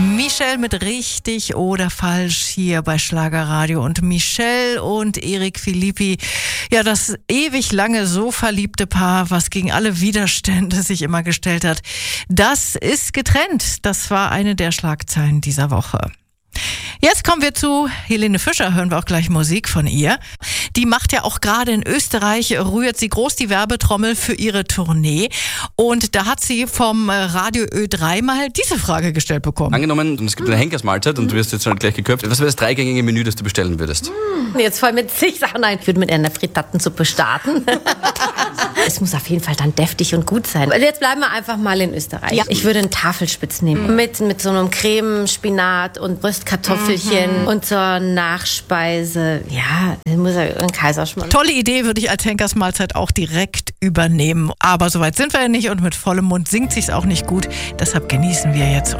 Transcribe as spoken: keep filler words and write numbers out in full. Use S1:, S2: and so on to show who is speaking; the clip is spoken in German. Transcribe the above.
S1: Michelle mit richtig oder falsch hier bei Schlagerradio. Und Michelle und Eric Philippi, ja, das ewig lange so verliebte Paar, was gegen alle Widerstände sich immer gestellt hat, das ist getrennt. Das war eine der Schlagzeilen dieser Woche. Jetzt kommen wir zu Helene Fischer, hören wir auch gleich Musik von ihr. Die macht ja auch gerade in Österreich, rührt sie groß die Werbetrommel für ihre Tournee. Und da hat sie vom Radio Ö drei mal diese Frage gestellt bekommen.
S2: Angenommen, es gibt eine Henkersmahlzeit und du wirst jetzt halt gleich geköpft. Was wäre das dreigängige Menü, das du bestellen würdest?
S3: Jetzt fallen mir zig Sachen ein. Ich würde mit einer Frittatensuppe starten. Es muss auf jeden Fall dann deftig und gut sein. Jetzt bleiben wir einfach mal in Österreich. Ja. Ich würde einen Tafelspitz nehmen. Mhm. Mit, mit so einem Creme, Spinat und Röstkartoffelchen. Mhm. Und zur Nachspeise, ja, muss ja ein Kaiserschmarrn.
S1: Tolle Idee, würde ich als Henkersmahlzeit auch direkt übernehmen. Aber soweit sind wir ja nicht und mit vollem Mund singt sich's auch nicht gut. Deshalb genießen wir jetzt